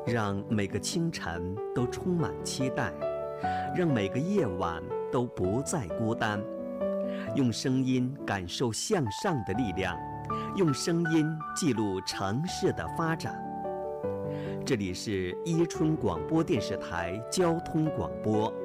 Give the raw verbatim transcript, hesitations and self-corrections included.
让每个清晨都充满期待，让每个夜晚都不再孤单。用声音感受向上的力量，用声音记录城市的发展。这里是伊春广播电视台交通广播。